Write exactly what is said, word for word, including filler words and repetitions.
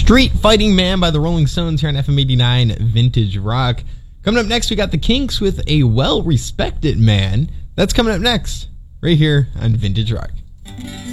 Street Fighting Man by the Rolling Stones here on F M eighty-nine Vintage Rock. Coming up next, we got the Kinks with A Well-Respected Man. That's coming up next, right here on Vintage Rock.